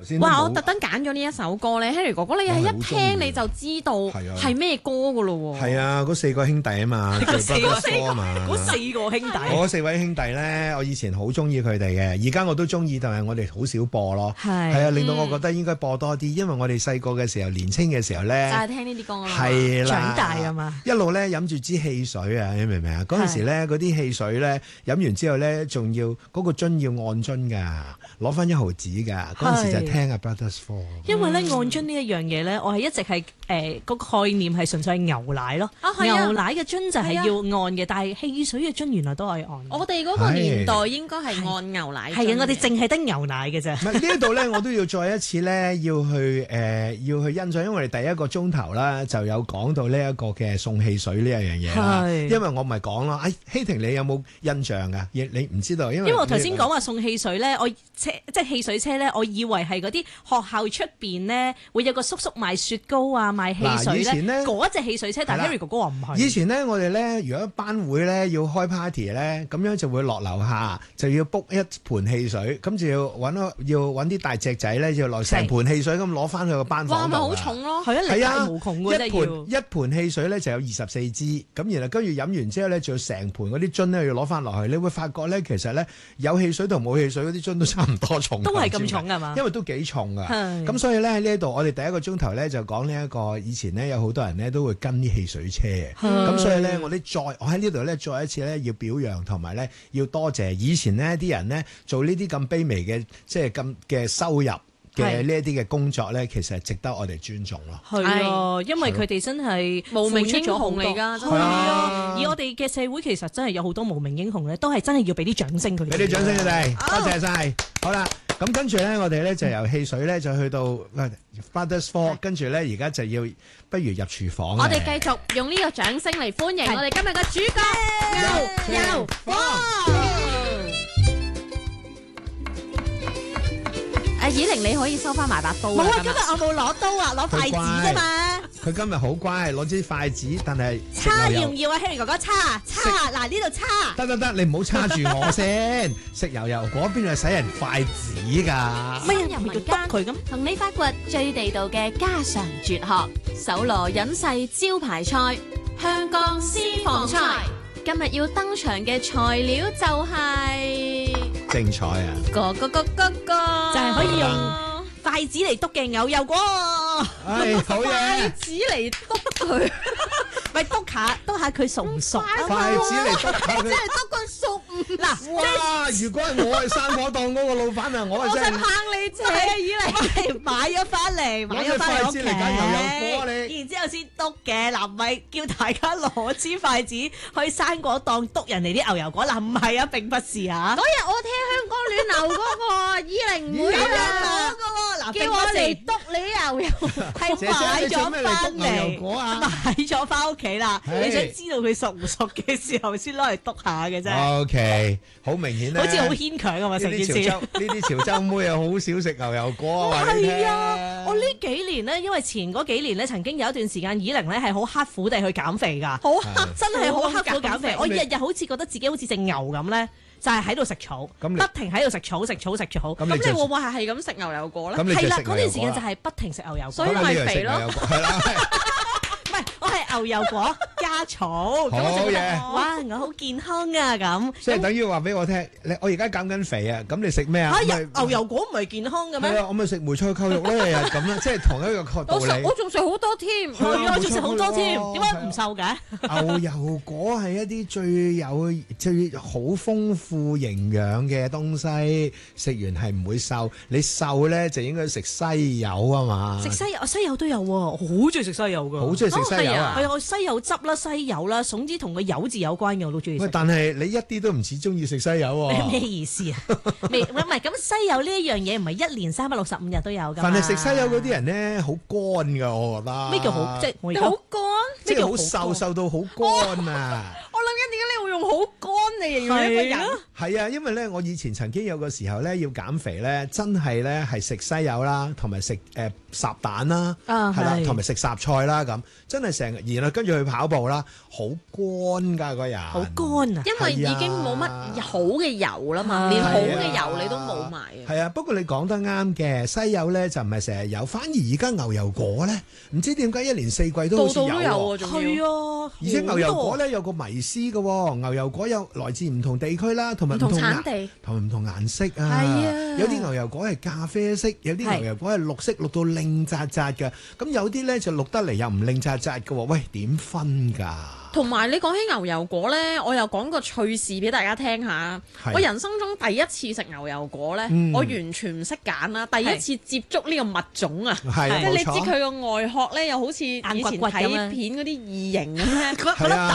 哇！我特登揀咗呢一首歌咧，Harry 哥哥你係一聽你就知道係咩歌噶咯喎。 係啊，嗰四個兄弟啊嘛， 嗰四個兄弟， 嗰四位兄弟咧，我以前好中意佢哋嘅，而家我都中意，但係我哋好少播咯。係啊，令到我覺得應該播多啲，因為我哋細個嘅時候、年青嘅時候咧， 就係聽呢啲歌咯。 係啦， 長大啊嘛， 一路咧飲住支汽水啊，你明唔明啊？嗰陣時咧，嗰啲汽水咧飲完之後咧，仲要嗰個樽要按樽㗎，攞翻1毫子㗎。嗰陣時就聽阿 Brothers Four。 因為咧按樽呢一樣嘢咧，我係一直係個概念係純粹係牛奶咯。牛奶嘅樽就係要按嘅，但係汽水嘅樽原來都可以按。 我哋嗰個年代應該係按牛奶。 係啊，我哋淨係得牛奶嘅啫。 唔係呢度咧，我都要再一次咧，要去欣賞，因為我哋第一個鐘頭啦，就有講到呢一個嘅送汽水呢一樣嘢啦。因為我咪講咯，希婷你有冇印象㗎？你唔知道，因為我頭先講話送汽水咧，即係汽水車咧，我以為係嗰啲學校出邊咧會有個叔叔賣雪糕啊、賣汽水咧，嗰隻汽水車。但係 Harry 哥哥話唔係。 以前咧，我哋咧，如果班會咧要開 party 咧，咁樣就會落樓下，就要 book 一盤汽水，咁就要揾啲大隻仔咧，要落成盤汽水咁攞翻去個班房度。 哇！咪好重咯， 係啊，無窮嘅啫要。 一盤汽水咧就有24支，咁然後跟住飲完之後咧，仲要成盤嗰啲樽咧要攞翻落去。你會發覺咧，其實咧有汽水同冇汽水嗰啲樽都差唔多重。 都係咁重㗎嘛？ 因為都幾重㗎。咁所以咧喺呢度，我哋第一個鐘頭咧就講呢一個以前咧有好多人咧都會跟啲汽水車嘅。咁所以咧我喺呢度咧再一次咧要表揚同埋咧要多謝以前呢啲人咧做呢啲咁卑微嘅即係咁嘅收入嘅呢一啲嘅工作咧，其實係值得我哋尊重咯。 係啊，因為佢哋真係無名英雄嚟㗎， 係啊。而我哋嘅社會其實真係有好多無名英雄咧，都係真係要俾啲掌聲佢哋。 俾啲掌聲佢哋，多謝晒。好啦，咁跟住咧，我哋咧就由汽水咧就去到 Brothers Four， 跟住咧而家就要不如入廚房。 我哋繼續用呢個掌聲嚟歡迎我哋今日嘅主角有以玲，你可以收翻埋把刀。 冇啊，今日我冇攞刀啊，攞筷子啫嘛。 佢今日好乖，攞支筷子，但係叉要唔要啊 ，Harry 哥哥？叉，嗱呢度叉。 得，你唔好叉住我先。食油果邊度係使人筷子㗎？ 乜人民間佢咁同你發掘最地道嘅家常絕學，搜羅隱世招牌菜，香港私房菜。今日要登場嘅材料就係精彩啊！ 個就係可以用筷子嚟篤嘅牛油果。 好嘢！ 筷子嚟篤佢， 咪篤下佢熟唔熟？ 筷子嚟篤佢， 即係篤佢熟唔？ 嗱， 哇！如果係我係生果檔嗰個老闆啊，我係真係棒你啫，以嚟買咗翻嚟屋企， 嚟揀牛油果你， 然之後先篤嘅。嗱，唔係叫大家攞支筷子去生果檔篤人哋啲牛油果。嗱，唔係啊，並不是啊。 嗰日我聽香港暖流嗰個以玲妹啊，叫我嚟篤你牛油，係買咗翻嚟，買咗翻屋企啦。你想知道佢熟唔熟嘅時候，先攞嚟篤下嘅啫。 OK，好明顯咧， 好似好牽強啊嘛！成件事呢啲潮州妹啊，好少食牛油果啊。 係啊，我呢幾年咧，因為前嗰幾年咧，曾經有一段時間，以玲咧係好刻苦地去減肥㗎，真係好刻苦減肥。我日日好似覺得自己好似隻牛咁咧。就係喺度食草，不停喺度食草。 咁你會唔會係咁食牛油果咧？ 係啦，嗰段時間就係不停食牛油果， 所以咪肥咯。 唔係，我係牛油果加草，咁我就覺得哇，我好健康啊咁。 即係等於話俾我聽，我而家減緊肥啊，咁你食咩啊？ 牛油果唔係健康嘅咩？ 係啊，我咪食梅菜扣肉咯，日日咁樣，即係同一個道理。 我仲食好多添， 我仲食好多添，點解唔瘦嘅？ 牛油果係一啲最好豐富營養嘅東西，食完係唔會瘦。你瘦咧就應該食西柚啊嘛。 食西柚，西柚都有喎，我好中意食西柚㗎。 好中意食西柚啊！ 係啊，西柚汁啦、西柚啦，總之同個柚字有關嘅我都中意食。 但係你一啲都唔似中意食西柚喎。 咩意思啊？唔係咁西柚呢一樣嘢唔係一年365日都有㗎嘛。 但係食西柚嗰啲人咧好乾㗎，我覺得。 咩叫好？即係我而家好乾， 即係好瘦到好乾啊！ 我諗緊點解你會用好乾嚟形容一個人？ 係啊，因為咧我以前曾經有個時候咧要減肥咧，真係咧係食西柚啦，同埋食烚蛋啦，係啦，同埋食烚菜啦咁，真係成日，然後跟住去跑步啦，好乾㗎嗰日， 好乾啊， 因為已經冇乜好嘅油啦嘛，連好嘅油你都冇埋啊。 係啊，不過你講得啱嘅，西柚咧就唔係成日有，反而而家牛油果咧，唔知點解一年四季都好似有喎。 係啊， 而且牛油果咧有個迷思嘅喎，牛油果有來自唔同地區啦，同埋唔同產地， 同埋唔同顏色啊。 係啊， 有啲牛油果係咖啡色，有啲牛油果係綠色，綠到靚扎扎嘅。咁有啲咧就綠得嚟又唔靚扎扎嘅喎。喂，點分㗎？ 同埋你講起牛油果咧，我又講個趣事俾大家聽下。我人生中第一次食牛油果咧，我完全唔識揀啦。第一次接觸呢個物種啊，即係你知佢個外殼咧，又好似以前睇片嗰啲異形咁咧。